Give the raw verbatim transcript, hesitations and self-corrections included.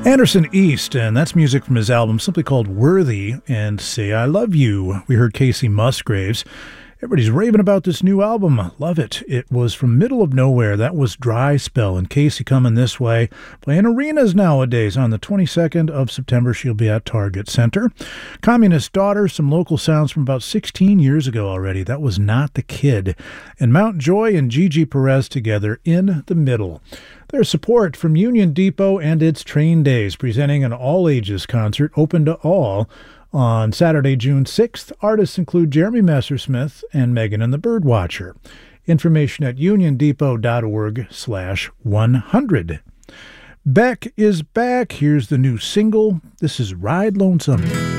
Anderson East, and that's music from his album simply called Worthy and Say I Love You. We heard Casey Musgraves. Everybody's raving about this new album. Love it. It was from Middle of Nowhere. That was Dry Spell. And Casey coming this way, playing arenas nowadays. On the twenty-second of September, she'll be at Target Center. Communist Daughter, some local sounds from about sixteen years ago already. That was Not the Kid. And Mount Joy and Gigi Perez together, In the Middle. There's support from Union Depot and its Train Days, presenting an all-ages concert open to all on Saturday, June sixth. Artists include Jeremy Messersmith and Megan and the Birdwatcher. Information at uniondepot.org slash 100. Beck is back. Here's the new single. This is Ride Lonesome.